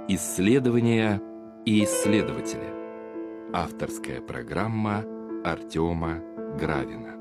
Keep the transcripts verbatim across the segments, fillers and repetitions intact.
Исследования и исследователи. Авторская программа Артема Гравина.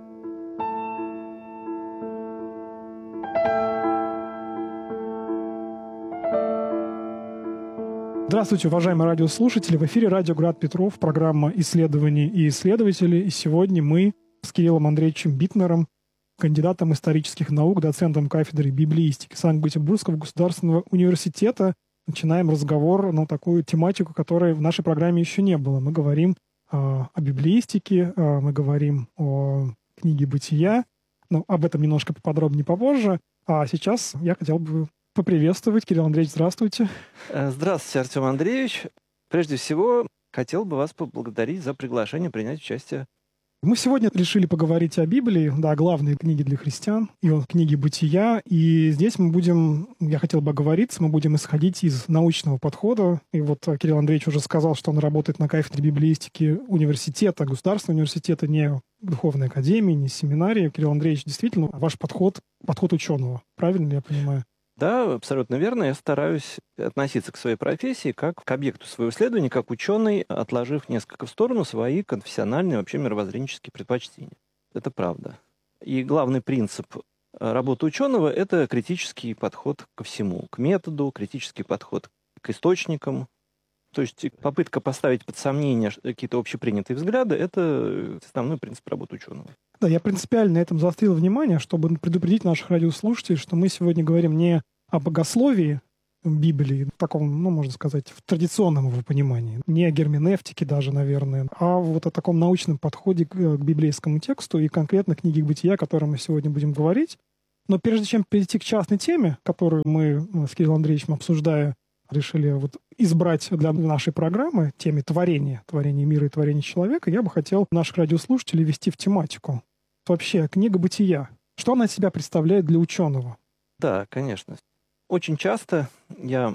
Здравствуйте, уважаемые радиослушатели! В эфире радио «Град Петров», программа «Исследования и исследователи». И сегодня мы с Кириллом Андреевичем Битнером, кандидатом исторических наук, доцентом кафедры библеистики Санкт-Петербургского государственного университета, начинаем разговор на такую тематику, которой в нашей программе еще не было. Мы говорим э, о библеистике, э, мы говорим о книге «Бытия». Но об этом немножко поподробнее попозже. А сейчас я хотел бы поприветствовать. Кирилл Андреевич, здравствуйте. Здравствуйте, Артем Андреевич. Прежде всего, хотел бы вас поблагодарить за приглашение принять участие. Мы сегодня решили поговорить о Библии, да, главной книге для христиан, и о книге «Бытия». И здесь мы будем, я хотел бы оговориться, мы будем исходить из научного подхода. И вот Кирилл Андреевич уже сказал, что он работает на кафедре библеистики университета, государственного университета, не духовной академии, не семинарии. Кирилл Андреевич, действительно, ваш подход, подход ученого. Правильно ли я понимаю? Да, абсолютно верно. Я стараюсь относиться к своей профессии как к объекту своего исследования, как ученый, отложив несколько в сторону свои конфессиональные, вообще мировоззренческие предпочтения. Это правда. И главный принцип работы ученого – это критический подход ко всему, к методу, критический подход к источникам. То есть попытка поставить под сомнение какие-то общепринятые взгляды – это основной принцип работы ученого. Да, я принципиально на этом заострил внимание, чтобы предупредить наших радиослушателей, что мы сегодня говорим не о богословии Библии, в таком, ну, можно сказать, в традиционном его понимании, не о герменевтике даже, наверное, а вот о таком научном подходе к, к библейскому тексту и конкретно книге «Бытия», о которой мы сегодня будем говорить. Но прежде чем перейти к частной теме, которую мы с Кириллом Андреевичем, обсуждая, решили вот избрать для нашей программы, теме творения, творения мира и творения человека, я бы хотел наших радиослушателей ввести в тематику. Вообще, книга «Бытия». Что она из себя представляет для ученого? Да, конечно. Очень часто я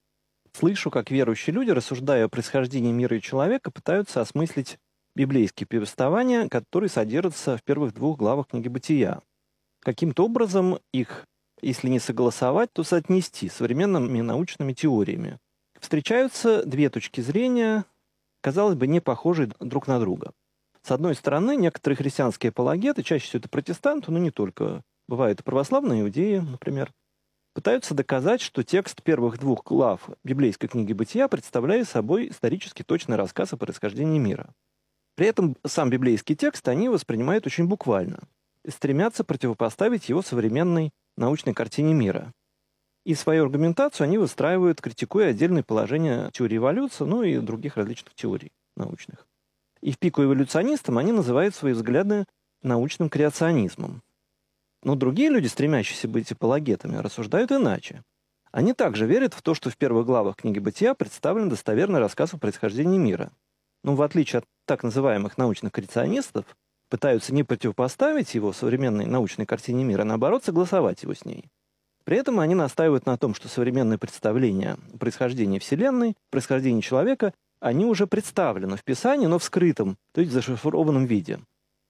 слышу, как верующие люди, рассуждая о происхождении мира и человека, пытаются осмыслить библейские повествования, которые содержатся в первых двух главах книги «Бытия». Каким-то образом их, если не согласовать, то соотнести с современными научными теориями. Встречаются две точки зрения, казалось бы, не похожие друг на друга. С одной стороны, некоторые христианские апологеты, чаще всего это протестанты, но не только, бывают и православные иудеи, например, пытаются доказать, что текст первых двух глав библейской книги «Бытия» представляет собой исторически точный рассказ о происхождении мира. При этом сам библейский текст они воспринимают очень буквально и стремятся противопоставить его современной научной картине мира. И свою аргументацию они выстраивают, критикуя отдельные положения теории эволюции, ну и других различных теорий научных. И в пику эволюционистам они называют свои взгляды научным креационизмом. Но другие люди, стремящиеся быть апологетами, рассуждают иначе. Они также верят в то, что в первых главах книги «Бытия» представлен достоверный рассказ о происхождении мира. Но в отличие от так называемых научных креационистов, пытаются не противопоставить его современной научной картине мира, а наоборот согласовать его с ней. При этом они настаивают на том, что современные представления о происхождении Вселенной, происхождении человека, они уже представлены в Писании, но в скрытом, то есть в зашифрованном виде.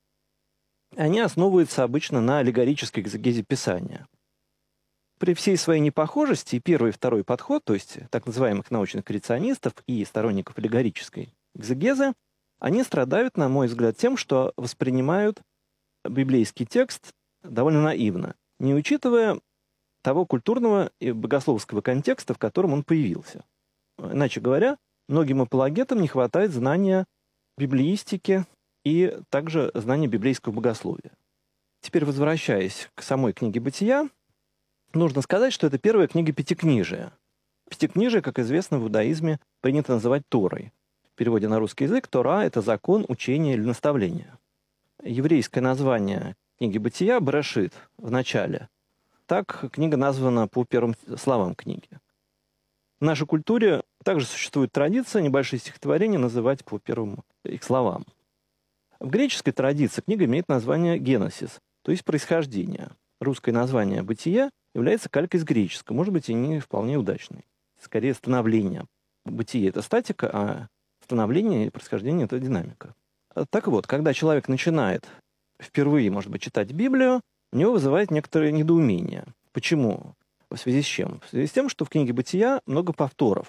Они основываются обычно на аллегорической экзегезе Писания. При всей своей непохожести и первый и второй подход, то есть так называемых научных креационистов и сторонников аллегорической экзегезы, они страдают, на мой взгляд, тем, что воспринимают библейский текст довольно наивно, не учитывая того культурного и богословского контекста, в котором он появился. Иначе говоря, многим апологетам не хватает знания библеистики и также знания библейского богословия. Теперь, возвращаясь к самой книге «Бытия», нужно сказать, что это первая книга Пятикнижия. Пятикнижие, как известно, в иудаизме принято называть Торой. В переводе на русский язык Тора – это закон, учение или наставление. Еврейское название книги «Бытия» – Берешит, в начале. Так книга названа по первым словам книги. В нашей культуре также существует традиция небольшие стихотворения называть по первым их словам. В греческой традиции книга имеет название «Генесис», то есть «происхождение». Русское название «Бытия» является калькой с греческого, может быть, и не вполне удачной. Скорее, становление. Бытие – это статика, а становление и происхождение – это динамика. Так вот, когда человек начинает впервые, может быть, читать Библию, у него вызывает некоторое недоумение. Почему? В связи с чем? В связи с тем, что в книге «Бытия» много повторов,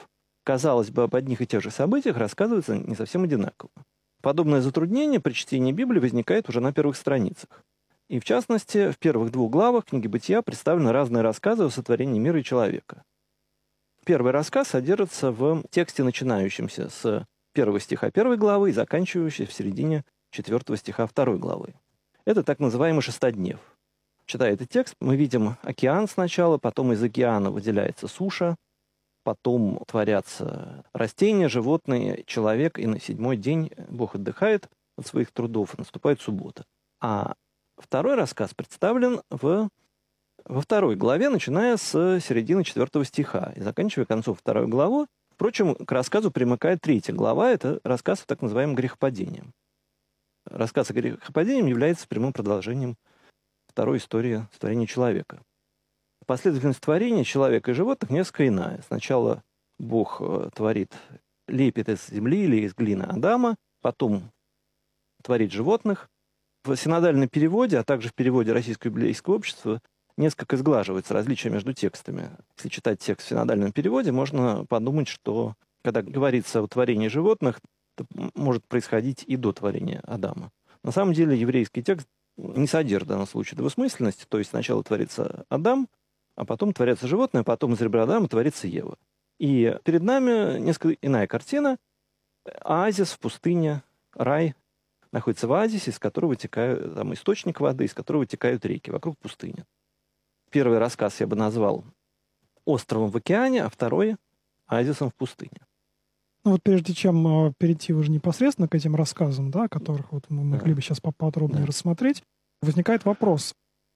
казалось бы, об одних и тех же событиях рассказывается не совсем одинаково. Подобное затруднение при чтении Библии возникает уже на первых страницах. И в частности, в первых двух главах книги «Бытия» представлены разные рассказы о сотворении мира и человека. Первый рассказ содержится в тексте, начинающемся с первого стиха первой главы и заканчивающемся в середине четвертого стиха второй главы. Это так называемый шестоднев. Читая этот текст, мы видим океан сначала, потом из океана выделяется суша, потом творятся растения, животные, человек, и на седьмой день Бог отдыхает от своих трудов, и наступает суббота. А второй рассказ представлен в, во второй главе, начиная с середины четвертого стиха и заканчивая концом второй главы. Впрочем, к рассказу примыкает третья глава, это рассказ о так называемом грехопадении. Рассказ о грехопадении является прямым продолжением второй истории творения человека. Последовательность творения человека и животных несколько иная. Сначала Бог творит, лепит из земли или из глины Адама, потом творит животных. В синодальном переводе, а также в переводе Российского библейского общества несколько сглаживается различия между текстами. Если читать текст в синодальном переводе, можно подумать, что когда говорится о творении животных, это может происходить и до творения Адама. На самом деле еврейский текст не содержит в данном случае двусмысленности, то есть сначала творится Адам, а потом творятся животные, а потом из ребра Адама творится Ева. И перед нами несколько иная картина. Оазис в пустыне, рай находится в оазисе, из которого вытекают, там источник воды, из которого вытекают реки, вокруг пустыни. Первый рассказ я бы назвал островом в океане, а второй оазисом в пустыне. Ну вот прежде чем перейти уже непосредственно к этим рассказам, да, которых вот мы могли бы сейчас поподробнее да. рассмотреть, возникает вопрос.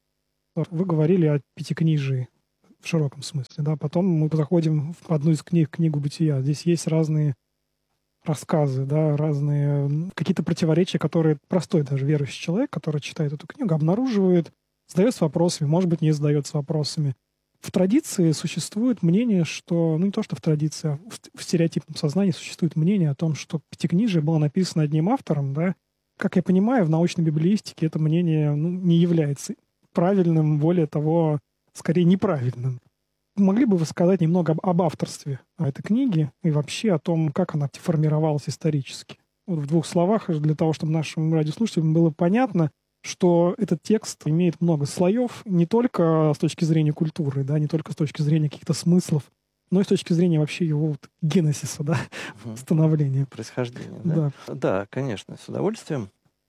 Вы говорили о пятикнижии в широком смысле, да, потом мы заходим в одну из книг, книгу «Бытия». Здесь есть разные рассказы, да, разные какие-то противоречия, которые простой даже верующий человек, который читает эту книгу, обнаруживает, задается вопросами, может быть, не задается вопросами. В традиции существует мнение, что, ну не то, что в традиции, а в стереотипном сознании существует мнение о том, что пятикнижие было написано одним автором, да. Как я понимаю, в научной библеистике это мнение ну, не является правильным, более того, скорее неправильным. Могли бы вы сказать немного об, об авторстве этой книги и вообще о том, как она формировалась исторически? Вот в двух словах, для того, чтобы нашим радиослушателям было понятно, что этот текст имеет много слоев, не только с точки зрения культуры, да, не только с точки зрения каких-то смыслов, но и с точки зрения вообще его вот генезиса, да, угу. становления. Происхождения, да? Да. Да, конечно, с удовольствием.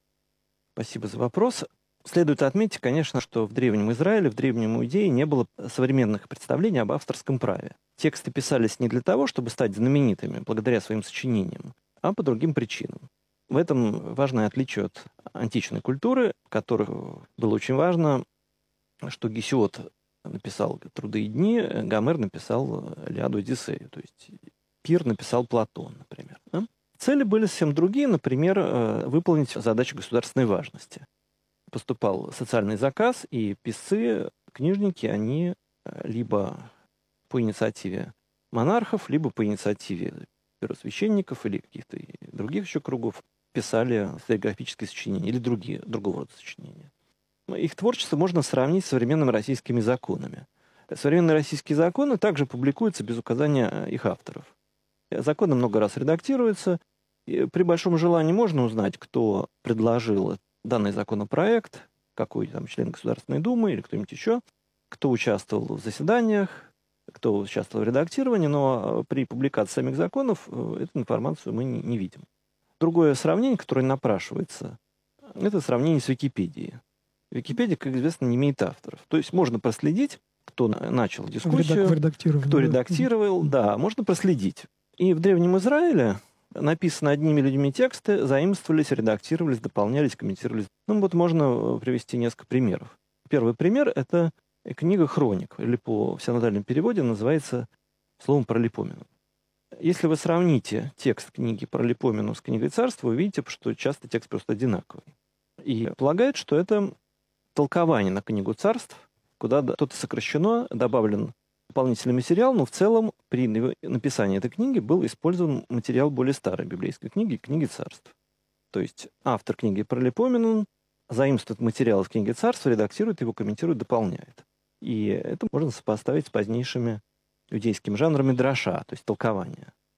Спасибо за вопрос. Следует отметить, конечно, что в Древнем Израиле, в Древнем Иудее не было современных представлений об авторском праве. Тексты писались не для того, чтобы стать знаменитыми благодаря своим сочинениям, а по другим причинам. В этом важное отличие от античной культуры, в которой было очень важно, что Гесиод написал «Труды и дни», Гомер написал «Илиаду и Одиссею», то есть Пир написал Платон, например. Да? Цели были совсем другие, например, выполнить задачу государственной важности. Поступал социальный заказ, и писцы, книжники, они либо по инициативе монархов, либо по инициативе первосвященников или каких-то других еще кругов писали историографические сочинения или другие, другого рода сочинения. Их творчество можно сравнить с современными российскими законами. Современные российские законы также публикуются без указания их авторов. Законы много раз редактируются. И при большом желании можно узнать, кто предложил данный законопроект, какой там член Государственной Думы или кто-нибудь еще, кто участвовал в заседаниях, кто участвовал в редактировании, но при публикации самих законов эту информацию мы не, не видим. Другое сравнение, которое напрашивается, это сравнение с Википедией. Википедия, как известно, не имеет авторов. То есть можно проследить, кто начал дискуссию, кто редактировал, да, можно проследить. И в Древнем Израиле написаны одними людьми тексты, заимствовались, редактировались, дополнялись, комментировались. Ну вот можно привести несколько примеров. Первый пример — это книга «Хроник», или по синодальном переводе называется словом «Паралипоменон». Если вы сравните текст книги Паралипоменон с книгой «Царства», вы увидите, что часто текст просто одинаковый. И полагают, что это толкование на книгу «Царств», куда что-то сокращено, добавлен дополнительный материал, но в целом при написании этой книги был использован материал более старой библейской книги, книги «Царств». То есть автор книги Паралипоменон заимствует материал из книги «Царств», редактирует его, комментирует, дополняет. И это можно сопоставить с позднейшими иудейскими жанрами драша, то есть толкования.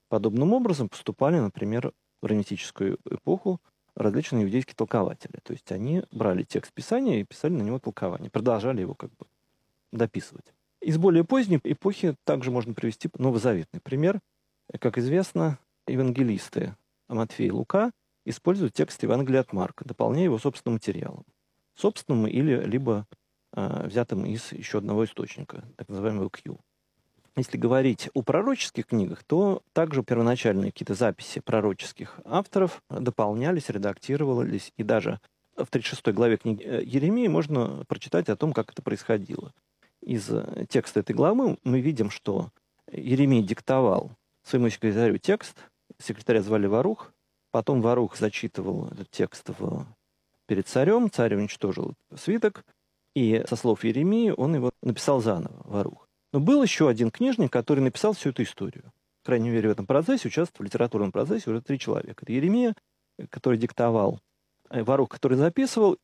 Подобным образом поступали, например, в раввинистическую эпоху различные иудейские толкователи. То есть они брали текст Писания и писали на него толкование, продолжали его как бы дописывать. Из более поздней эпохи также можно привести новозаветный пример. Как известно, евангелисты Матфей и Лука используют текст Евангелия от Марка, дополняя его собственным материалом. Собственным или либо э, взятым из еще одного источника, так называемого Q. Если говорить о пророческих книгах, то также первоначальные какие-то записи пророческих авторов дополнялись, редактировались, и даже в тридцать шестой главе книги Иеремии можно прочитать о том, как это происходило. Из текста этой главы мы видим, что Иеремия диктовал своему секретарю текст, секретаря звали Варух, потом Варух зачитывал этот текст в... перед царем, царь уничтожил свиток, и со слов Иеремии он его написал заново, Варух. Но был еще один книжник, который написал всю эту историю. По крайней мере, в этом процессе участвовали, в литературном процессе уже три человека. Это Иеремия, который диктовал, Варух, который записывал,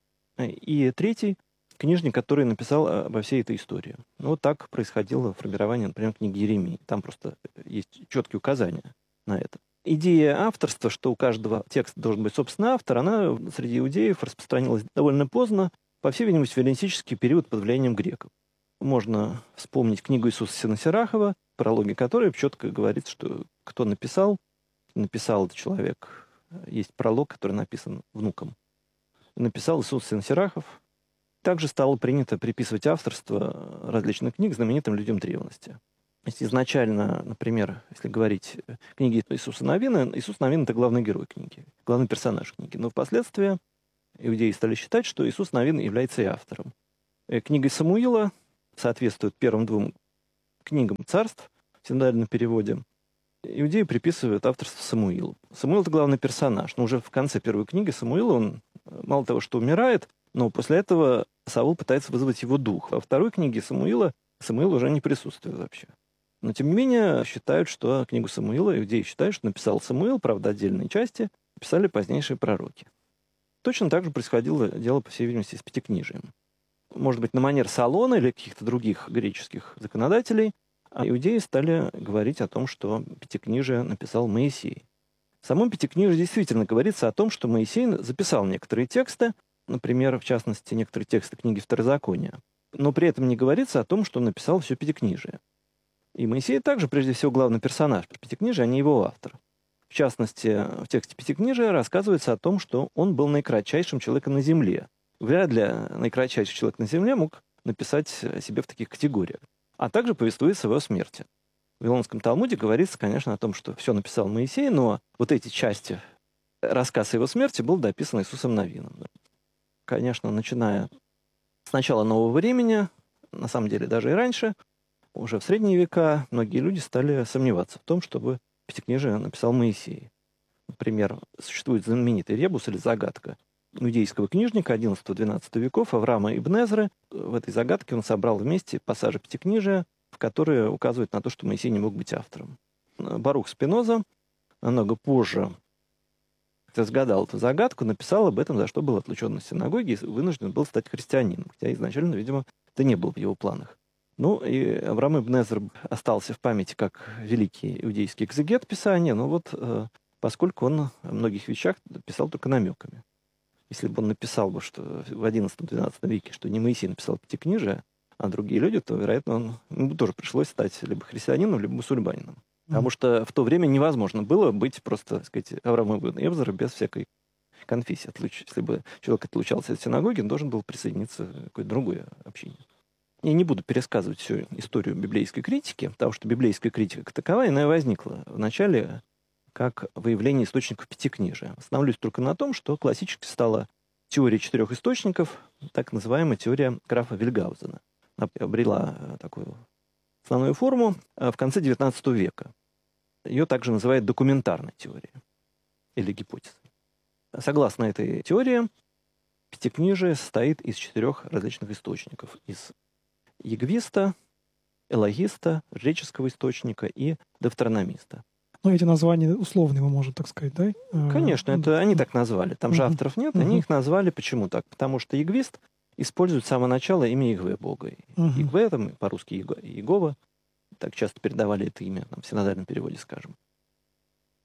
и третий книжник, который написал обо всей этой истории. Ну, вот так происходило формирование, например, книги Иеремии. Там просто есть четкие указания на это. Идея авторства, что у каждого текста должен быть собственный автор, она среди иудеев распространилась довольно поздно, по всей видимости, в эллинистический период под влиянием греков. Можно вспомнить книгу Иисуса Сенасирахова, в прологе которой четко говорится, что кто написал, написал этот человек. Есть пролог, который написан внуком. Написал Иисус Сенасирахов. Также стало принято приписывать авторство различных книг знаменитым людям древности. Если изначально, например, если говорить книги Иисуса Навина, Иисус Навин — это главный герой книги, главный персонаж книги. Но впоследствии иудеи стали считать, что Иисус Навин является и автором. Книга Самуила соответствует первым двум книгам царств в синодальном переводе. Иудеи приписывают авторство Самуилу. Самуил — это главный персонаж. Но уже в конце первой книги Самуила он мало того, что умирает, но после этого Саул пытается вызвать его дух. А во второй книге Самуила Самуил уже не присутствует вообще. Но, тем не менее, считают, что книгу Самуила, иудеи считают, что написал Самуил, правда, отдельные части, писали позднейшие пророки. Точно так же происходило дело, по всей видимости, с Пятикнижием. Может быть, на манер Солона или каких-то других греческих законодателей, а иудеи стали говорить о том, что Пятикнижие написал Моисей. В самом Пятикнижии действительно говорится о том, что Моисей записал некоторые тексты, например, в частности, некоторые тексты книги Второзакония. Но при этом не говорится о том, что он написал все Пятикнижие. И Моисей также, прежде всего, главный персонаж Пятикнижия, а не его автор. В частности, в тексте Пятикнижия рассказывается о том, что он был наикратчайшим человеком на земле. Вряд ли наикратчайший человек на земле мог написать о себе в таких категориях. А также повествуется о его смерти. В Вавилонском Талмуде говорится, конечно, о том, что все написал Моисей, но вот эти части рассказа о его смерти был дописан Иисусом Навином. Конечно, начиная с начала нового времени, на самом деле даже и раньше, уже в средние века многие люди стали сомневаться в том, чтобы Пятикнижие написал Моисей. Например, существует знаменитый ребус или загадка иудейского книжника одиннадцатого-двенадцатого веков Авраама ибн Эзры. В этой загадке он собрал вместе пассажи Пятикнижия, в которые указывают на то, что Моисей не мог быть автором. Барух Спиноза намного позже разгадал эту загадку, написал об этом, за что был отлучен из синагоги и вынужден был стать христианином, хотя изначально, видимо, это не было в его планах. Ну, и Авраам ибн Эзр остался в памяти как великий иудейский экзегет Писания, но вот э, поскольку он о многих вещах писал только намеками. Если бы он написал бы, что в одиннадцатом-двенадцатом веке, что не Моисей написал Пятикнижие, а другие люди, то, вероятно, он, ему тоже пришлось стать либо христианином, либо мусульманином. Mm-hmm. Потому что в то время невозможно было быть просто, так сказать, Авраамом ибн Эзром без всякой конфессии. Отлуч... Если бы человек отлучался от синагоги, он должен был присоединиться к какое-то другое общение. Я не буду пересказывать всю историю библейской критики, потому что библейская критика как таковая, она и возникла в начале как выявление источников Пятикнижия. Остановлюсь только на том, что классически стала теория четырех источников, так называемая теория графа Вильгаузена. Она обрела такую основную форму в конце девятнадцатого века. Ее также называют документарной теорией или гипотезой. Согласно этой теории, Пятикнижие состоит из четырех различных источников. Из Егвиста, Элогиста, греческого источника и Девтерономиста. Ну, эти названия условные, мы можем так сказать, да? Конечно, это они так назвали. Там же авторов нет, они их назвали. Почему так? Потому что Егвист использует с самого начала имя Егве Бога. Егве, там по-русски Егова, так часто передавали это имя там, в синодальном переводе, скажем.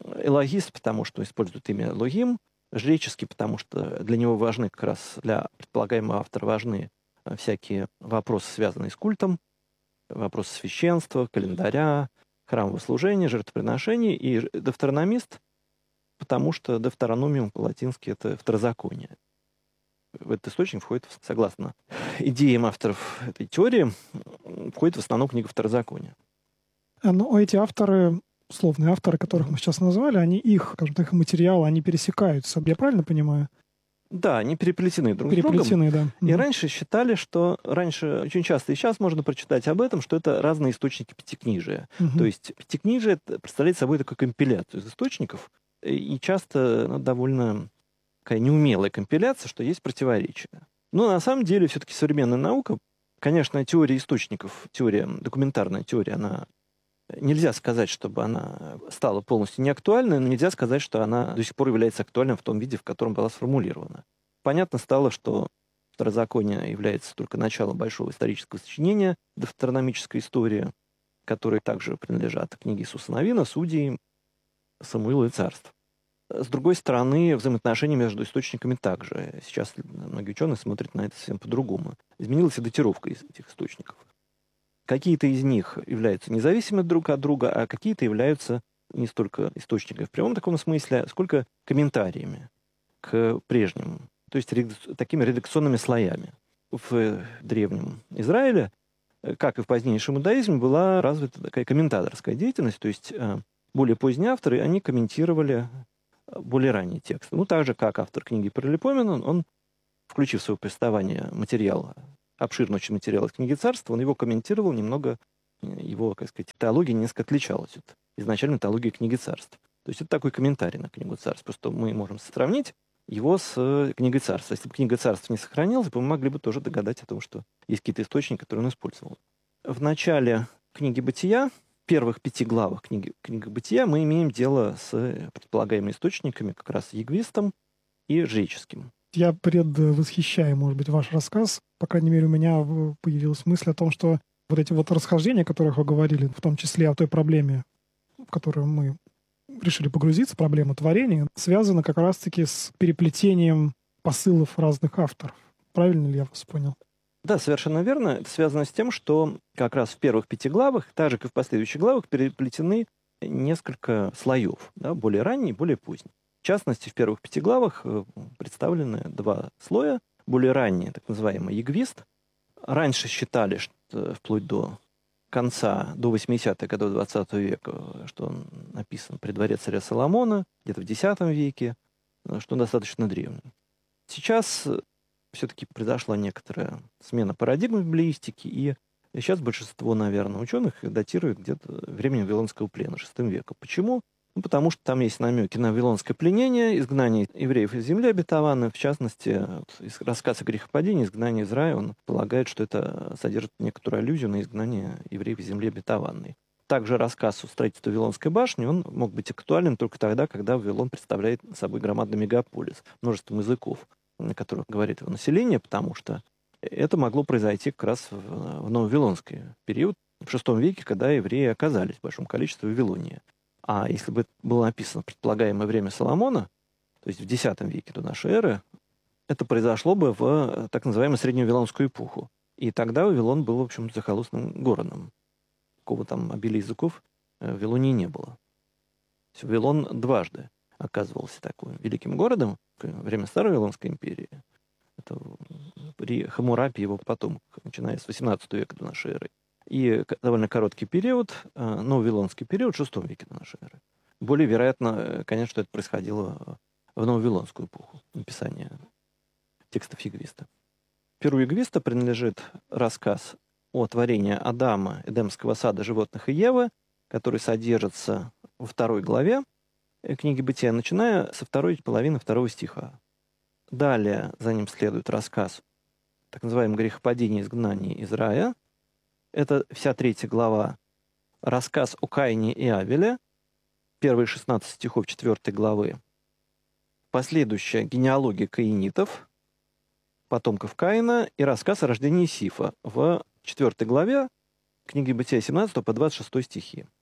Элогист, потому что использует имя Элогим. Жреческий, потому что для него важны, как раз для предполагаемого автора, важны всякие вопросы, связанные с культом, вопросы священства, календаря, храмового служения, жертвоприношений. И дефтерономист, потому что дефтерономиум по-латински — это второзаконие. В этот источник входит, согласно идеям авторов этой теории, входит в основном книга Второзакония. Но эти авторы, условные авторы, которых мы сейчас назвали, они их, скажем так, материалы, они пересекаются. Я правильно понимаю? Да, они переплетены друг переплетены, с другом. Да. И Угу. раньше считали, что... Раньше очень часто, и сейчас можно прочитать об этом, что это разные источники пятикнижия. Угу. То есть пятикнижие представляет собой такую компиляцию из источников, и часто ну, довольно такая неумелая компиляция, что есть противоречия. Но на самом деле все-таки современная наука, конечно, теория источников, теория, документарная теория, она... Нельзя сказать, чтобы она стала полностью неактуальной, но нельзя сказать, что она до сих пор является актуальной в том виде, в котором была сформулирована. Понятно стало, что Второзаконие является только началом большого исторического сочинения, дефтерономической истории, которые также принадлежат книге Иисуса Навина, Судей, Самуила и Царств. С другой стороны, взаимоотношения между источниками также. Сейчас многие ученые смотрят на это совсем по-другому. Изменилась и датировка из этих источников. Какие-то из них являются независимы друг от друга, а какие-то являются не столько источниками в прямом таком смысле, сколько комментариями к прежним, то есть редак- такими редакционными слоями. В древнем Израиле, как и в позднейшем иудаизме, была развита такая комментаторская деятельность, то есть более поздние авторы, они комментировали более ранние тексты. Ну, так же, как автор книги Паралипомен, он, он, включив в свое повествование материал, обширный очень материал из книги Царства, он его комментировал немного, его, как сказать, теология несколько отличалась от изначальной теологии книги Царств. То есть это такой комментарий на книгу Царств. Просто мы можем сравнить его с книгой Царств. Если бы книга Царств не сохранилась, мы могли бы тоже догадать о том, что есть какие-то источники, которые он использовал. В начале книги Бытия, в первых пяти главах книги, книги Бытия, мы имеем дело с предполагаемыми источниками, как раз ягвистом и жреческим. Я предвосхищаю, может быть, ваш рассказ. По крайней мере, у меня появилась мысль о том, что вот эти вот расхождения, о которых вы говорили, в том числе о той проблеме, в которую мы решили погрузиться, проблема творения, связана как раз-таки с переплетением посылов разных авторов. Правильно ли я вас понял? Да, совершенно верно. Это связано с тем, что как раз в первых пяти главах, так же, как и в последующих главах, переплетены несколько слоев, да, более ранние и более поздние. В частности, в первых пяти главах представлены два слоя. Более ранний, так называемый ягвист. Раньше считали, что вплоть до конца, до восьмидесятых годов двадцатого века, что он написан при дворе царя Соломона, где-то в десятом веке, что он достаточно древний. Сейчас все-таки произошла некоторая смена парадигмы в библеистике, и сейчас большинство, наверное, ученых датируют где-то временем Вавилонского плена, шестым веком. Почему? Ну, потому что там есть намеки на вавилонское пленение, изгнание евреев из земли обетованной. В частности, вот, из рассказа о грехопадении, изгнание из рая, он полагает, что это содержит некоторую аллюзию на изгнание евреев из земли обетованной. Также рассказ о строительстве Вавилонской башни, он мог быть актуален только тогда, когда Вавилон представляет собой громадный мегаполис, множеством языков, на которых говорит его население, потому что это могло произойти как раз в, в нововавилонский период, в шестом веке, когда евреи оказались в большом количестве в Вавилонии. А если бы было написано предполагаемое время Соломона, то есть в десятом веке до нашей эры, это произошло бы в так называемую среднюю вавилонскую эпоху. И тогда Вавилон был, в общем, захолустным городом. Какого там обилия языков в Вавилонии не было. Вавилон дважды оказывался таким великим городом во время Старой Вавилонской империи. Это при Хаммурапе и его потомках, начиная с восемнадцатого века до нашей эры. И довольно короткий период, нововавилонский период, в шестом веке до нашей эры. Более вероятно, конечно, что это происходило в нововавилонскую эпоху написания текстов ягвиста. Перу ягвиста принадлежит рассказ о творении Адама, Эдемского сада, животных и Евы, который содержится во второй главе книги Бытия, начиная со второй половины второго стиха. Далее за ним следует рассказ о так называемом грехопадении и изгнании из рая. Это вся третья глава. Рассказ о Каине и Авеле, первые шестнадцать стихов четвёртой главы. Последующая генеалогия каинитов, потомков Каина, и рассказ о рождении Сифа в четвёртой главе книги Бытия семнадцатого по двадцать шестой стихи.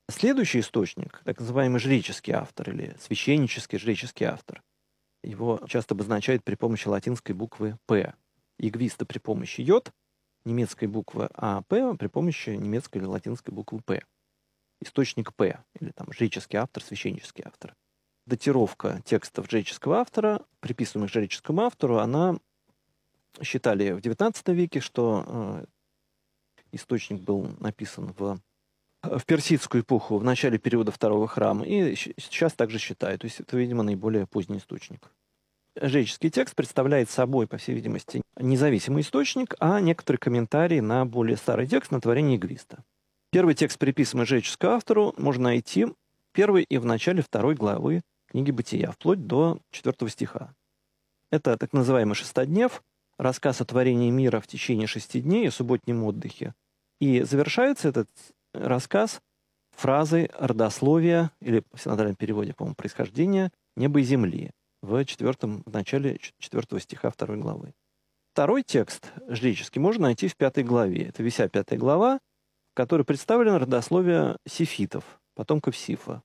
Следующий источник, так называемый жреческий автор или священнический жреческий автор, его часто обозначают при помощи латинской буквы «П». Игвиста при помощи «Йод», немецкой буквы, а «П» при помощи немецкой или латинской буквы «П». Источник «П», или там жреческий автор, священнический автор. Датировка текстов жреческого автора, приписываемых жреческому автору, она считали в девятнадцатом веке, что э, источник был написан в, в персидскую эпоху, в начале периода Второго храма, и сейчас также считают. То есть это, видимо, наиболее поздний источник. Жреческий текст представляет собой, по всей видимости, независимый источник, а некоторые комментарии на более старый текст, на творение Игвиста. Первый текст, приписанный жреческому автору, можно найти в первой и в начале второй главы книги Бытия, вплоть до четвертого стиха. Это так называемый шестоднев, рассказ о творении мира в течение шести дней и субботнем отдыхе. И завершается этот рассказ фразой родословия, или в синодальном переводе, по-моему, происхождения неба и земли, в, четвертом, в начале четвертого стиха второй главы. Второй текст жреческий можно найти в пятой главе. Это вся пятая глава, в которой представлено родословие сифитов, потомков Сифа.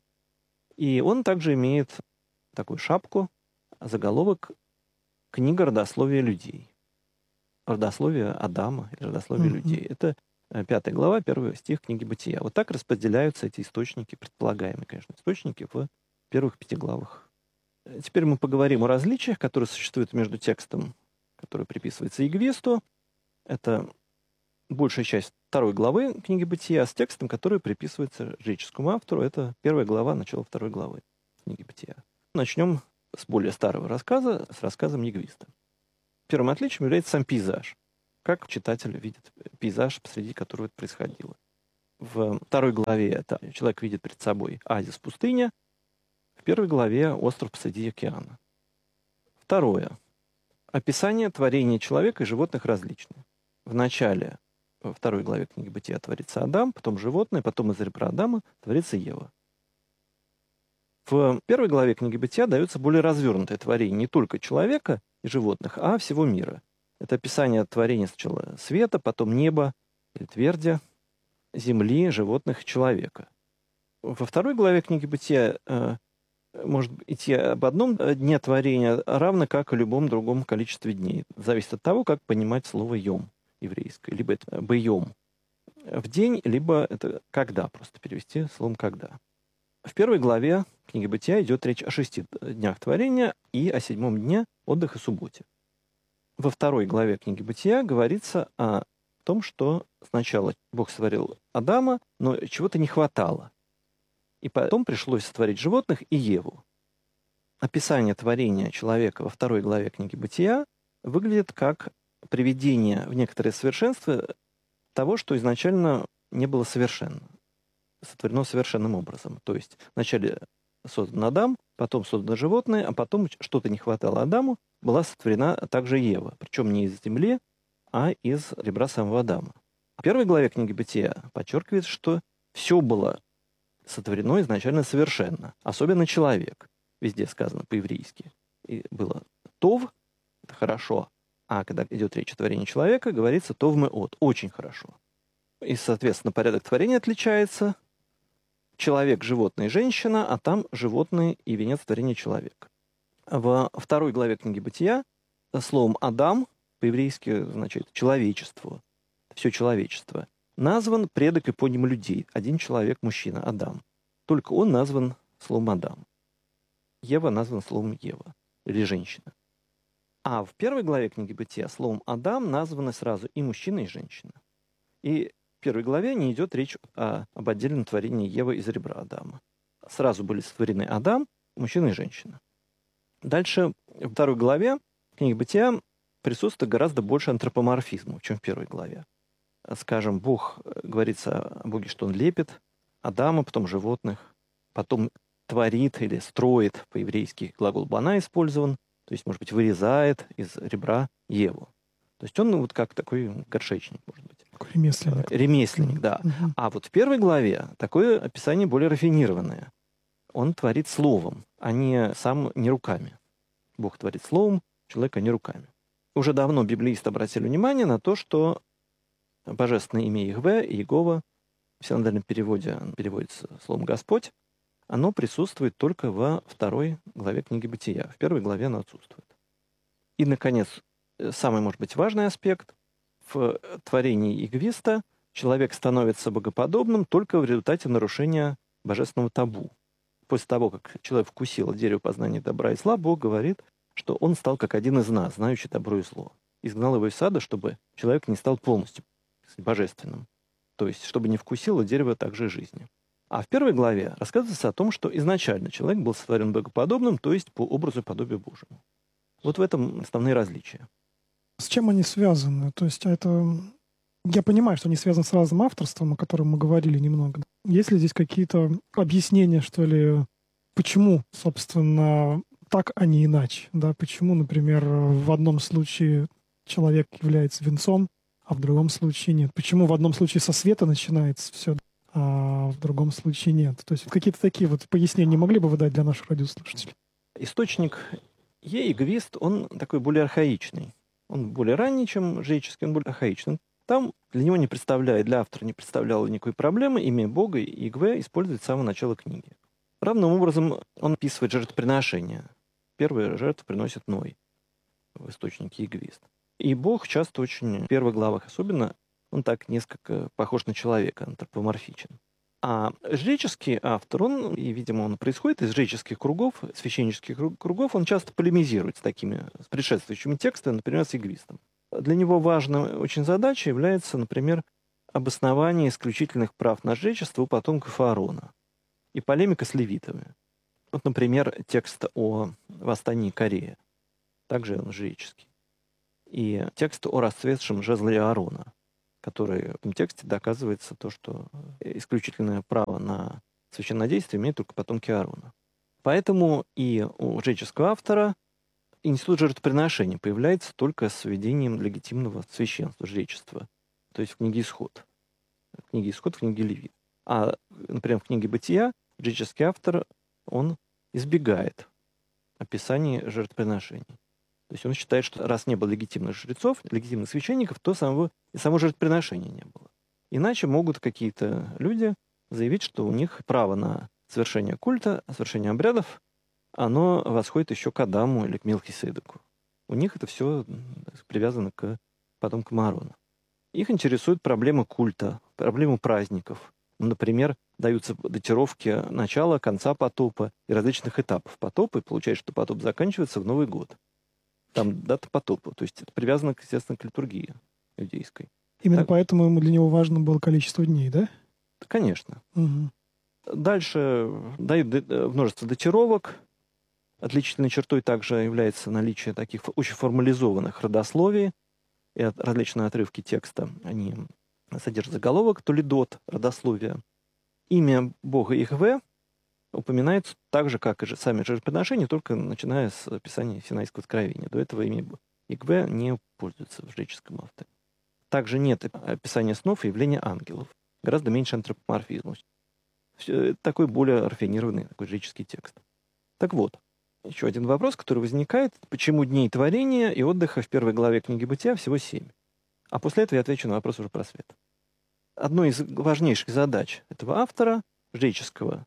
И он также имеет такую шапку, заголовок «Книга родословия людей». Родословие Адама или родословие mm-hmm. людей. Это пятая глава, первый стих книги Бытия. Вот так распределяются эти источники, предполагаемые, конечно, источники в первых пяти главах. Теперь мы поговорим о различиях, которые существуют между текстом, который приписывается Игвисту. Это большая часть второй главы книги Бытия, с текстом, который приписывается жреческому автору. Это первая глава, начало второй главы книги Бытия. Начнем с более старого рассказа, с рассказом Игвиста. Первым отличием является сам пейзаж. Как читатель видит пейзаж, посреди которого это происходило. В второй главе это человек видит перед собой оазис пустыня. В первой главе остров посреди океана. Второе. Описание творения человека и животных различных. В начале, во второй главе книги Бытия, творится Адам, потом животное, потом из ребра Адама творится Ева. В первой главе книги Бытия дается более развернутое творение не только человека и животных, а всего мира. Это описание творения сначала света, потом неба или тверди, земли, животных и человека. Во второй главе книги Бытия э, может идти об одном дне творения, равно как и любом другом количестве дней. Зависит от того, как понимать слово «йом» еврейское. Либо это «бейом» в день, либо это «когда», просто перевести словом «когда». В первой главе книги Бытия идет речь о шести днях творения и о седьмом дне отдыха и субботе. Во второй главе книги Бытия говорится о том, что сначала Бог сотворил Адама, но чего-то не хватало. И потом пришлось сотворить животных и Еву. Описание творения человека во второй главе книги Бытия выглядит как приведение в некоторое совершенство того, что изначально не было совершенно, сотворено совершенным образом. То есть вначале создан Адам, потом создано животное, а потом что-то не хватало Адаму, была сотворена также Ева, причем не из земли, а из ребра самого Адама. В первой главе книги Бытия подчеркивается, что все было сотворено изначально совершенно, особенно человек. Везде сказано по-еврейски. И было «тов» — это хорошо, а когда идет речь о творении человека, говорится «тов меот» — очень хорошо. И, соответственно, порядок творения отличается. Человек, животное и женщина, а там животное и венец творения человека. Во второй главе книги Бытия словом «Адам» по-еврейски означает «человечество», все человечество, назван предок эпоним людей, один человек, мужчина, Адам. Только он назван словом Адам. Ева назван словом Ева, или женщина. А в первой главе книги Бытия словом Адам названы сразу и мужчина, и женщина. И в первой главе не идет речь о, об отдельном творении Евы из ребра Адама. Сразу были сотворены Адам, мужчина и женщина. Дальше, в второй главе книги Бытия присутствует гораздо больше антропоморфизма, чем в первой главе. Скажем, Бог, говорится о Боге, что Он лепит Адама, потом животных, потом творит или строит, по-еврейски глагол «бана» использован, то есть, может быть, вырезает из ребра Еву. То есть он ну, вот как такой горшечник, может быть. Такой ремесленник. Ремесленник, да. Mm-hmm. А вот в первой главе такое описание более рафинированное. Он творит словом, а не сам не руками. Бог творит словом, человек, а не руками. Уже давно библеисты обратили внимание на то, что божественное имя Яхве, Иегова, в синодальном переводе переводится словом «Господь», оно присутствует только во второй главе книги Бытия. В первой главе оно отсутствует. И, наконец, самый, может быть, важный аспект. В творении Игвиста человек становится богоподобным только в результате нарушения божественного табу. После того, как человек вкусил дерево познания добра и зла, Бог говорит, что он стал как один из нас, знающий добро и зло. Изгнал его из сада, чтобы человек не стал полностью божественным. То есть, чтобы не вкусило дерево также жизни. А в первой главе рассказывается о том, что изначально человек был сотворен богоподобным, то есть по образу и подобию Божьему. Вот в этом основные различия. С чем они связаны? То есть это... Я понимаю, что они связаны с разным авторством, о котором мы говорили немного. Есть ли здесь какие-то объяснения, что ли, почему, собственно, так, а не иначе? Да? Почему, например, в одном случае человек является венцом, а в другом случае нет? Почему в одном случае со света начинается все, а в другом случае нет? То есть какие-то такие вот пояснения могли бы вы дать для наших радиослушателей? Источник Е-Игвист, он такой более архаичный. Он более ранний, чем жреческий, он более архаичный. Там для него не представляет, для автора не представляло никакой проблемы имя Бога и Игве использовать с самого начала книги. Равным образом он описывает жертвоприношения. Первую жертву приносит Ной в источнике Игвист. И Бог часто очень, в первых главах особенно, он так несколько похож на человека, антропоморфичен. А жреческий автор, он, и, видимо, он происходит из жреческих кругов, священнических кругов, он часто полемизирует с такими, с предшествующими текстами, например, с Игвистом. Для него важной очень задачей является, например, обоснование исключительных прав на жречество у потомков Аарона и полемика с левитами. Вот, например, текст о восстании Корея, также он жреческий, и текст о расцветшем жезле Аарона, который в этом тексте доказывается то, что исключительное право на священнодействие имеют только потомки Аарона. Поэтому и у жреческого автора институт жертвоприношения появляется только с введением легитимного священства, жречества, то есть в книге Исход. В книге Исход, в книге Левит. А, например, в книге Бытия жреческий автор, он избегает описания жертвоприношений. То есть он считает, что раз не было легитимных жрецов, легитимных священников, то самого, и само жертвоприношения не было. Иначе могут какие-то люди заявить, что у них право на совершение культа, совершение обрядов, оно восходит еще к Адаму или к Мелхиседеку. У них это все привязано к потомкам Аарона. Их интересует проблема культа, проблема праздников. Например, даются датировки начала, конца потопа и различных этапов потопа, и получается, что потоп заканчивается в Новый год. Там дата потопа, то есть это привязано, естественно, к литургии иудейской. Именно так... поэтому ему для него важно было количество дней, да? Конечно. Угу. Дальше дают множество датировок. Отличительной чертой также является наличие таких очень формализованных родословий. И различные отрывки текста, они содержат заголовок «Толидот», родословие. Имя Бога Ихве упоминается так же, как и же сами жертвоприношения, только начиная с описания Синайского откровения. До этого имя Ихве не пользуется в жреческом авторе. Также нет описания снов и явления ангелов. Гораздо меньше антропоморфизма. Все, такой более рафинированный такой жреческий текст. Так вот, еще один вопрос, который возникает. Почему дней творения и отдыха в первой главе книги Бытия всего семь? А после этого я отвечу на вопрос уже про свет. Одной из важнейших задач этого автора, жреческого,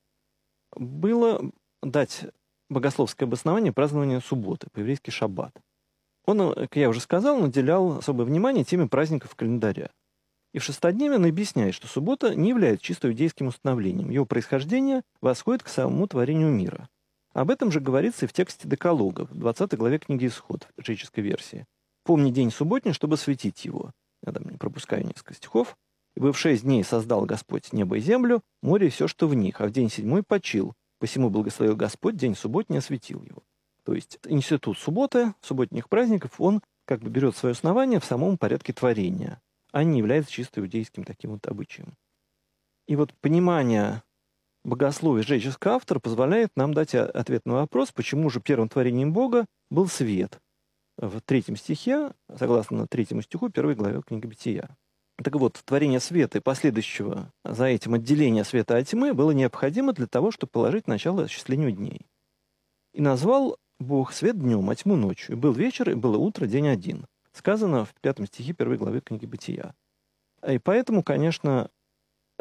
было дать богословское обоснование празднования субботы, по-еврейски шаббат. Он, как я уже сказал, наделял особое внимание теме праздников календаря. И в шестодневе он объясняет, что суббота не является чисто иудейским установлением. Его происхождение восходит к самому творению мира. Об этом же говорится и в тексте Декалога, в двадцатой главе книги Исход, в жреческой версии. «Помни день субботний, чтобы светить его». Я там не пропускаю несколько стихов. «Ибо в шесть дней создал Господь небо и землю, море и все, что в них, а в день седьмой почил. Посему благословил Господь, день субботний осветил его». То есть институт субботы, субботних праздников, он как бы берет свое основание в самом порядке творения, а не является чисто иудейским таким вот обычаем. И вот понимание богословия жреческого автора позволяет нам дать ответ на вопрос, почему же первым творением Бога был свет. В третьем стихе, согласно третьему стиху первой главы книги Бытия. Так вот, творение света и последующего за этим отделения света от тьмы было необходимо для того, чтобы положить начало осчастлению дней. «И назвал Бог свет днем, а тьму ночью. И был вечер, и было утро, день один». Сказано в пятом стихе первой главы книги Бытия. И поэтому, конечно,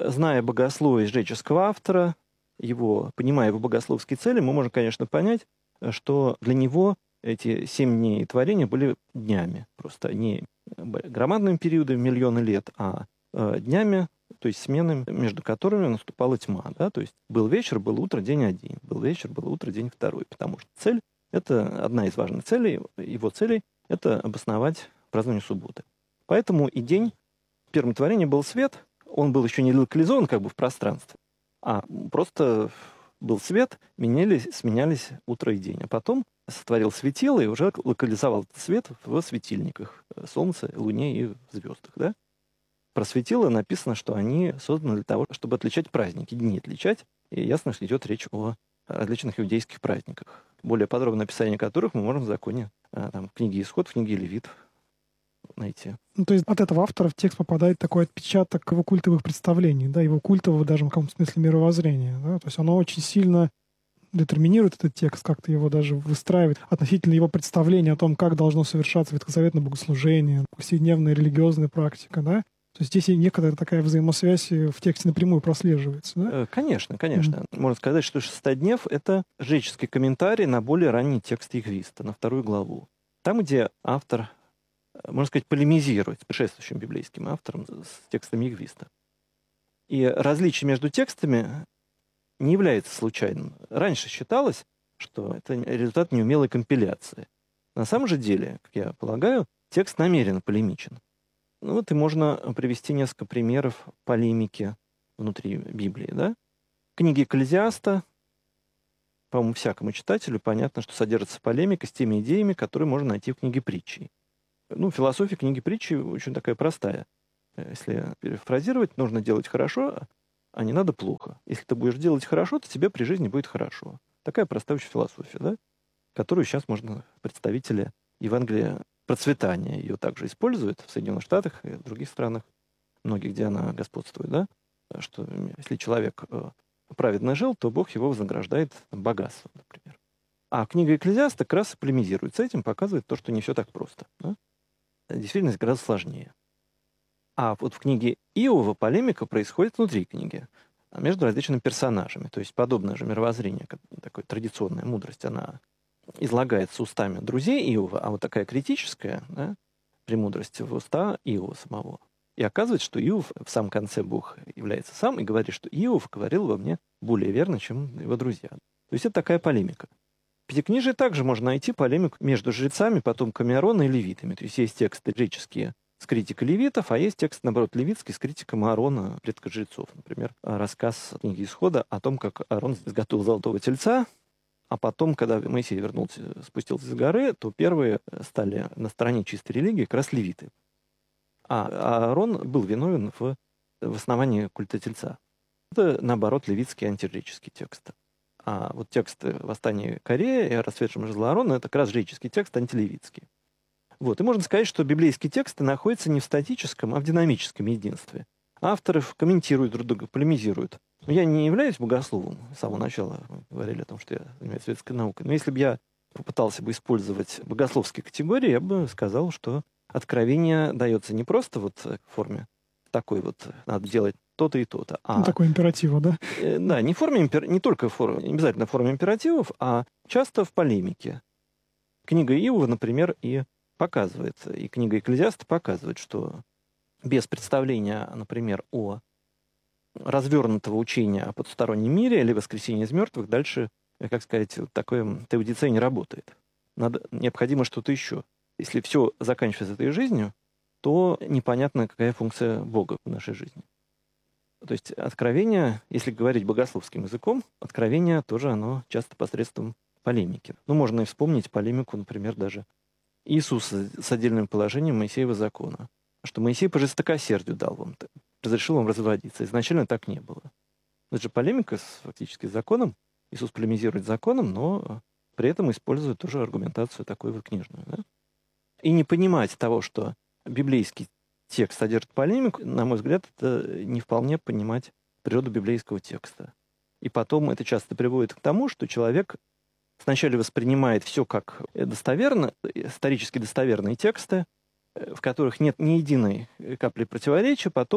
Зная богословие греческого автора, его, понимая его богословские цели, мы можем, конечно, понять, что для него эти семь дней творения были днями. Просто не громадными периодами, миллионы лет, а днями, то есть сменами, между которыми наступала тьма. Да? То есть был вечер, было утро, день один. Был вечер, было утро, день второй. Потому что цель, это одна из важных целей, его целей, это обосновать празднование субботы. Поэтому и день в первом творении был свет, он был еще не локализован как бы в пространстве, а просто был свет, менялись, сменялись утро и день. А потом сотворил светило и уже локализовал этот свет в светильниках, солнце, луне и звездах. Да? Про светило написано, что они созданы для того, чтобы отличать праздники, дни отличать. И ясно, что идет речь о различных иудейских праздниках, более подробное описание которых мы можем в законе, там, в книге Исход, в книге Левит найти. Ну, то есть от этого автора в текст попадает такой отпечаток его культовых представлений, да, его культового даже в каком-то смысле мировоззрения. Да? То есть оно очень сильно детерминирует этот текст, как-то его даже выстраивает относительно его представления о том, как должно совершаться ветхозаветное богослужение, повседневная религиозная практика, да? То есть здесь и некоторая такая взаимосвязь в тексте напрямую прослеживается, да? Конечно, конечно. Mm-hmm. Можно сказать, что «Шестоднев» — это греческий комментарий на более ранний текст Егвиста, на вторую главу. Там, где автор, можно сказать, полемизирует с предшествующим библейским автором, с текстом Егвиста. И различие между текстами не является случайным. Раньше считалось, что это результат неумелой компиляции. На самом же деле, как я полагаю, текст намеренно полемичен. Ну вот и можно привести несколько примеров полемики внутри Библии. Да? В книге Экклезиаста, по-моему, всякому читателю понятно, что содержится полемика с теми идеями, которые можно найти в книге Притчи. Ну, философия книги Притчи очень такая простая. Если перефразировать, нужно делать хорошо, а не надо плохо. Если ты будешь делать хорошо, то тебе при жизни будет хорошо. Такая простая очень философия, да? Которую сейчас можно представители Евангелия процветания ее также используют в Соединенных Штатах и в других странах, многих, где она господствует, да? Что если человек праведно жил, то Бог его вознаграждает богатством, например. А книга Экклезиаста как раз полемизирует с этим, показывает то, что не все так просто. Да? Действительность гораздо сложнее. А вот в книге Иова полемика происходит внутри книги, между различными персонажами. То есть подобное же мировоззрение, такая традиционная мудрость, она излагается устами друзей Иова, а вот такая критическая, да, премудрость в уста Иова самого. И оказывается, что Иов в самом конце Бог является сам и говорит, что Иов говорил во мне более верно, чем его друзья. То есть это такая полемика. В Пятикнижии также можно найти полемику между жрецами, потомками Аарона и левитами. То есть есть тексты греческие с критикой левитов, а есть текст, наоборот, левитский с критикой Аарона, предка жрецов. Например, рассказ книги Исхода о том, как Аарон изготовил золотого тельца, а потом, когда Моисей вернулся, спустился с горы, то первые стали на стороне чистой религии как раз левиты. А Аарон был виновен в, в основании культа тельца. Это, наоборот, левитский антижреческий текст. А вот текст «Восстание Корея» и «Расцветшем жезла Аарона» — это как раз жреческий текст, антилевитский. Вот. И можно сказать, что библейские тексты находятся не в статическом, а в динамическом единстве. Авторы комментируют друг друга, полемизируют. Но я не являюсь богословом. С самого начала мы говорили о том, что я занимаюсь светской наукой. Но если бы я попытался бы использовать богословские категории, я бы сказал, что откровение дается не просто вот в форме такой вот, надо делать то-то и то-то. А, ну, такой императива, да? Э, да, не, в форме, не только в форме, не обязательно в форме императивов, а часто в полемике. Книга Иова, например, и показывает, и книга Экклезиаста показывает, что без представления, например, о развернутого учения о потустороннем мире или воскресении из мертвых, дальше, как сказать, такое теодицея не работает. Надо, необходимо что-то еще. Если все заканчивается этой жизнью, то непонятно, какая функция Бога в нашей жизни. То есть откровение, если говорить богословским языком, откровение тоже оно часто посредством полемики. Ну, можно и вспомнить полемику, например, даже Иисуса с отдельным положением Моисеева закона. Что Моисей по жестокосердию дал вам, разрешил вам разводиться. Изначально так не было. Это же полемика с фактически законом. Иисус полемизирует с законом, но при этом использует тоже аргументацию такую вот книжную. Да? И не понимать того, что библейский текст содержит полемику, на мой взгляд, это не вполне понимать природу библейского текста. И потом это часто приводит к тому, что человек сначала воспринимает все как достоверно, исторически достоверные тексты, в которых нет ни единой капли противоречия, потом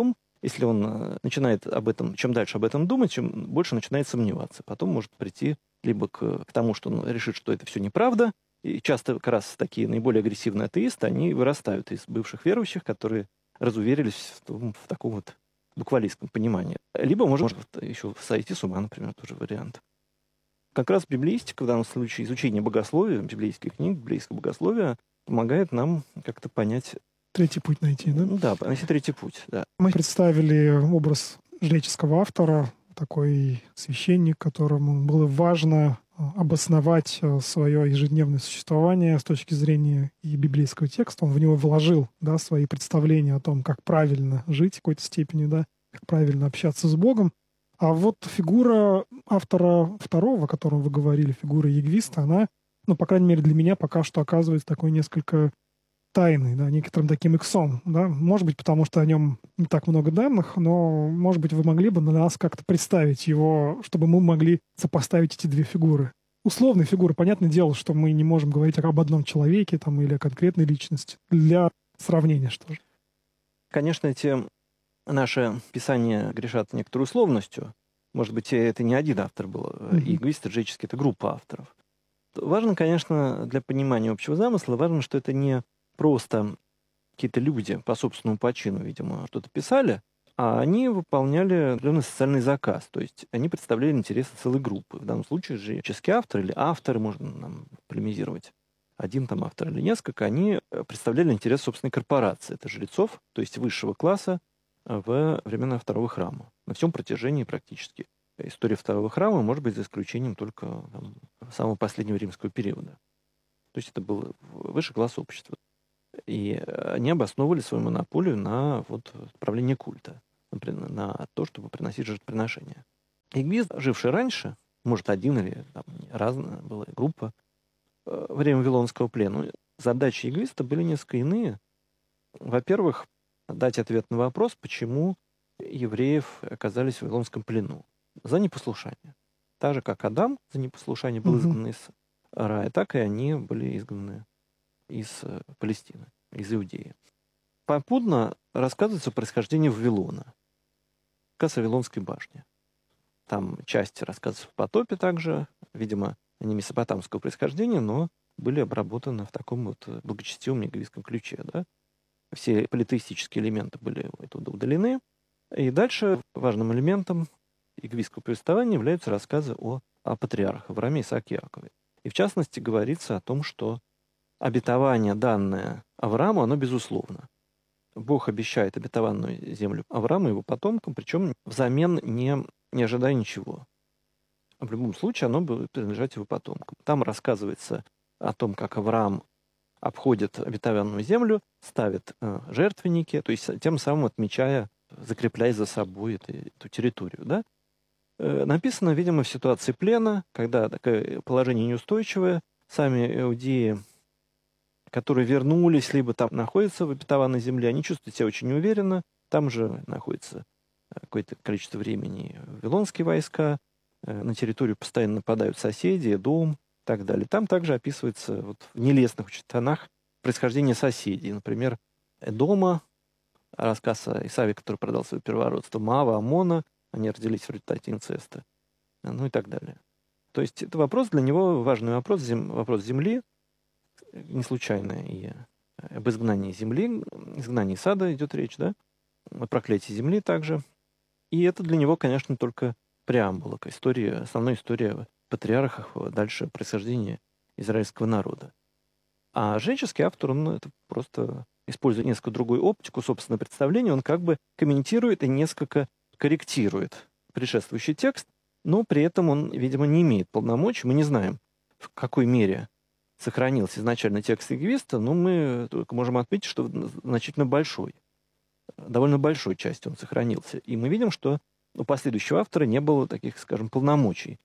Если он начинает об этом, чем дальше об этом думать, чем больше начинает сомневаться. Потом может прийти либо к, к тому, что он решит, что это все неправда. И часто как раз такие наиболее агрессивные атеисты, они вырастают из бывших верующих, которые разуверились в, том, в таком вот буквалистском понимании. Либо может, может еще сойти с ума, например, тоже вариант. Как раз библеистика, в данном случае изучение богословия, библейских книг, библейского богословия, помогает нам как-то понять... Третий путь найти, да? Да, найти третий путь, да. Мы представили образ жреческого автора, такой священник, которому было важно обосновать свое ежедневное существование с точки зрения и библейского текста. Он в него вложил, да, свои представления о том, как правильно жить в какой-то степени, да, как правильно общаться с Богом. А вот фигура автора второго, о котором вы говорили, фигура Егвиста, она, ну, по крайней мере, для меня пока что оказывается такой несколько тайной, да, некоторым таким иксом, да. Может быть, потому что о нем не так много данных, но, может быть, вы могли бы на нас как-то представить его, чтобы мы могли сопоставить эти две фигуры. Условные фигуры. Понятное дело, что мы не можем говорить об одном человеке там, или о конкретной личности. Для сравнения, что же. Конечно, эти наши писания грешат некоторой условностью. Может быть, это не один автор был. Mm-hmm. Егвист, Ржеческий — это группа авторов. Важно, конечно, для понимания общего замысла, важно, что это не просто какие-то люди по собственному почину, видимо, что-то писали, а они выполняли определенный социальный заказ. То есть они представляли интересы целой группы. В данном случае жреческий автор или авторы, можно нам полемизировать, один там автор или несколько, они представляли интерес собственной корпорации. Это жрецов, то есть высшего класса в времена Второго храма. На всем протяжении практически. История Второго храма может быть за исключением только там, самого последнего римского периода. То есть это был высший класс общества. И они обосновывали свою монополию на вот, правление культа, например, на то, чтобы приносить жертвоприношения. Егвист, живший раньше, может, один или там, разная была группа, во время Вавилонского плена, задачи Егвиста были несколько иные. Во-первых, дать ответ на вопрос, почему евреев оказались в Вавилонском плену. За непослушание. Так же, как Адам за непослушание был изгнан из рая, так и они были изгнаны из Палестины, из Иудеи. Попутно рассказывается о происхождении Вавилона. Рассказ о Вавилонской башне. Там часть рассказывается в потопе также, видимо, они месопотамского происхождения, но были обработаны в таком вот благочестивом егвистском ключе. Да? Все политеистические элементы были оттуда удалены. И дальше важным элементом егвистского повествования являются рассказы о, о патриархах Аврааме, Исааке, Иакове. И в частности говорится о том, что обетование, данное Аврааму, оно безусловно. Бог обещает обетованную землю Аврааму и его потомкам, причем взамен не, не ожидая ничего. В любом случае оно будет принадлежать его потомкам. Там рассказывается о том, как Авраам обходит обетованную землю, ставит э, жертвенники, то есть тем самым отмечая, закрепляя за собой эту, эту территорию. Да? Э, написано, видимо, в ситуации плена, когда такое положение неустойчивое, сами иудеи, которые вернулись, либо там находятся в обетованной земле, они чувствуют себя очень неуверенно. Там же находится какое-то количество времени вавилонские войска, на территорию постоянно нападают соседи, дом и так далее. Там также описывается вот, в нелестных очень тонах происхождение соседей. Например, Эдома, рассказ о Исаве, который продал свое первородство, Мава, Амона, они родились в результате инцеста, ну и так далее. То есть это вопрос для него, важный вопрос, зем, вопрос земли, не случайно и об изгнании земли, изгнании сада идет речь, да, о проклятии земли также. И это для него, конечно, только преамбула к истории, основной истории о патриархах, дальше происхождения израильского народа. А жреческий автор, он это просто использует несколько другую оптику, собственное представление, он как бы комментирует и несколько корректирует предшествующий текст, но при этом он, видимо, не имеет полномочий, мы не знаем, в какой мере сохранился изначально текст Егвиста, но мы только можем отметить, что значительно большой, довольно большой частью он сохранился. И мы видим, что у последующего автора не было таких, скажем, полномочий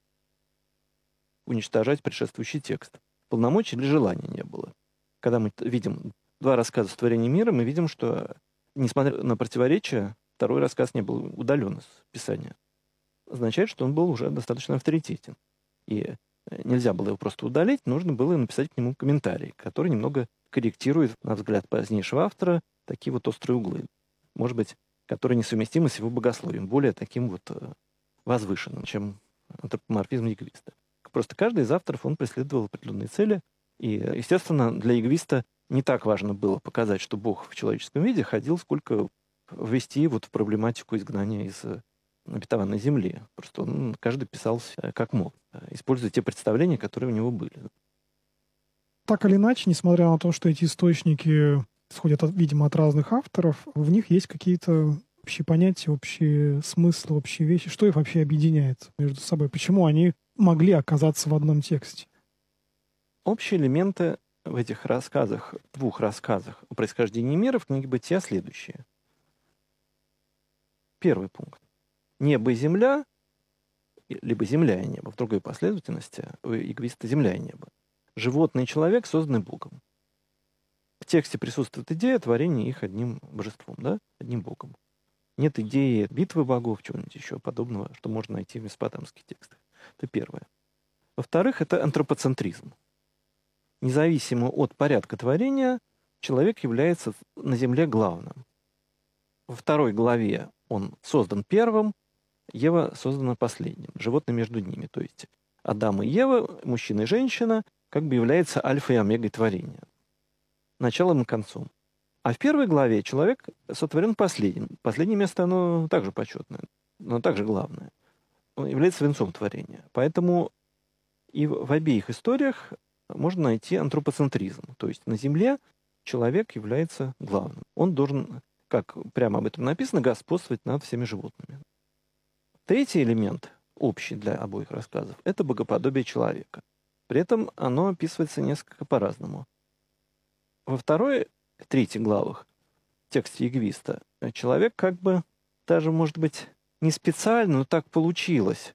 уничтожать предшествующий текст. Полномочий или желания не было. Когда мы видим два рассказа сотворения мира, мы видим, что, несмотря на противоречия, второй рассказ не был удален из Писания. Означает, что он был уже достаточно авторитетен. И нельзя было его просто удалить, нужно было написать к нему комментарий, который немного корректирует, на взгляд позднейшего автора, такие вот острые углы. Может быть, которые несовместимы с его богословием, более таким вот э, возвышенным, чем антропоморфизм ягвиста. Просто каждый из авторов, он преследовал определенные цели, и, естественно, для ягвиста не так важно было показать, что Бог в человеческом виде ходил, сколько ввести вот в проблематику изгнания из обетованной земли. Просто он, каждый писал как мог, используя те представления, которые у него были. Так или иначе, несмотря на то, что эти источники исходят, от, видимо, от разных авторов, в них есть какие-то общие понятия, общие смыслы, общие вещи. Что их вообще объединяет между собой? Почему они могли оказаться в одном тексте? Общие элементы в этих рассказах, двух рассказах о происхождении мира в книге «Бытия» следующие. Первый пункт. Небо и земля, либо земля и небо, в другой последовательности, у ягвиста земля и небо. Животные и человек созданы Богом. В тексте присутствует идея творения их одним божеством, да, одним Богом. Нет идеи битвы богов, чего-нибудь еще подобного, что можно найти в месопотамских текстах. Это первое. Во-вторых, это антропоцентризм. Независимо от порядка творения, человек является на земле главным. Во второй главе он создан первым, Ева создана последним, животное между ними. То есть Адам и Ева, мужчина и женщина, как бы является альфой и омегой творения, началом и концом. А в первой главе человек сотворен последним. Последнее место, оно также почетное, но также главное. Он является венцом творения. Поэтому и в обеих историях можно найти антропоцентризм. То есть на земле человек является главным. Он должен, как прямо об этом написано, господствовать над всеми животными. Третий элемент, общий для обоих рассказов, это богоподобие человека. При этом оно описывается несколько по-разному. Во второй, третьей главах в тексте ягвиста человек как бы даже, может быть, не специально, но так получилось,